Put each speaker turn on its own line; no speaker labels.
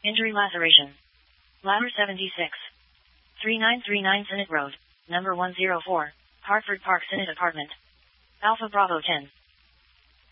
Injury laceration. Ladder 76. 3939 Senate Road, number 104, Hartford Park Senate Apartment. Alpha Bravo 10.